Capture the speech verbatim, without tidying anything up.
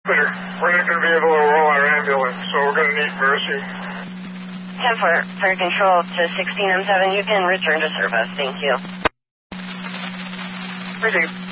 We're, we're not going to be able to roll our ambulance, so we're going to need Mercy. ten four, fire control to sixteen M seven. You can return to service. Thank you. Mercy.